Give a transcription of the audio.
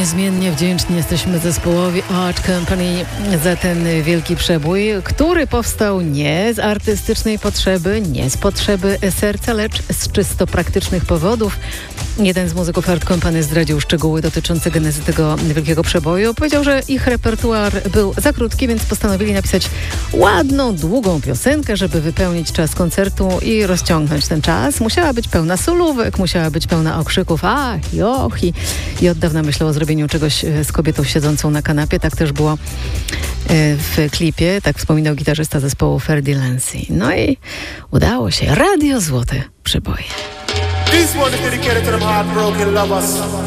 Niezmiennie wdzięczni jesteśmy zespołowi Art Company za ten wielki przebój, który powstał nie z artystycznej potrzeby, nie z potrzeby serca, lecz z czysto praktycznych powodów. Jeden z muzyków Art Company zdradził szczegóły dotyczące genezy tego wielkiego przeboju. Powiedział, że ich repertuar był za krótki, więc postanowili napisać ładną, długą piosenkę, żeby wypełnić czas koncertu i rozciągnąć ten czas. Musiała być pełna solówek, musiała być pełna okrzyków ach, joch i od dawna myślał o zrobieniu czegoś z kobietą siedzącą na kanapie. Tak też było w klipie, tak wspominał gitarzysta zespołu Ferdy Lancy. No i udało się. Radio Złote Przeboje. This one is dedicated to them heartbroken lovers.